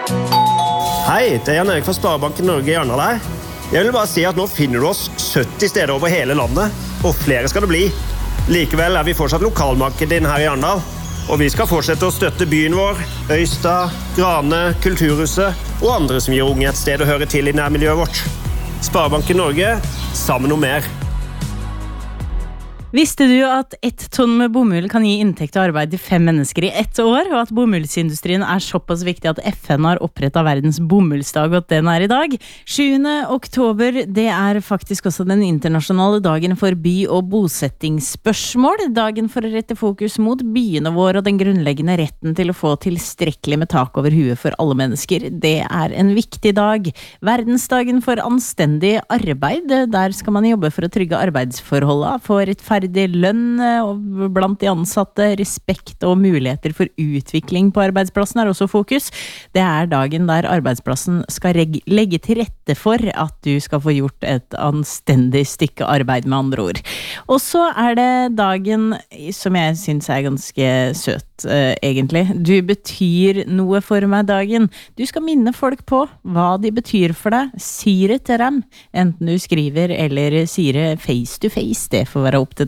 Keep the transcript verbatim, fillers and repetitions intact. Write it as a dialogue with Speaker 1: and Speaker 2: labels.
Speaker 1: Hei, det er Jan Erik fra Sparebanken Norge i Arendal her. Jeg vil bare si at nå finner du oss sytti steder over hele landet, og flere skal det bli. Likevel er vi fortsatt lokalmarkedet din her i Arendal, og vi skal fortsette å støtte byen vår, Øystad, Grane, Kulturhuset og andre som gir unge et sted å høre til i nærmiljøet vårt. Sparebanken Norge, sammen om mer.
Speaker 2: Visste du at ett tonn med bomull kan gi inntekt og arbeid til fem mennesker i ett år, og at bomullsindustrien er såpass viktig at F N har opprettet verdens bomullsdag, og at den er i dag? sjuende oktober, det er faktisk også den internasjonale dagen for by- og bosettingsspørsmål, dagen for å rette fokus mot byene våre og den grunnleggende retten til å få tilstrekkelig med tak over huet for alle mennesker. Det er en viktig dag. Verdensdagen for anstendig arbeid, der skal man jobbe for å trygge arbeidsforholdene, for rettferdig lønn blant de ansatte, respekt og muligheter for utvikling på arbeidsplassen er også fokus. Det er dagen der arbeidsplassen skal legge til rette for at du skal få gjort et anstendig stykke arbeid, med andre ord. Og så er det dagen som jeg synes er ganske søt, eh, egentlig. Du betyr noe for meg, dagen. Du skal minne folk på hva de betyr for deg. Si det til dem, enten du skriver eller sier det face to face. Det får være opp til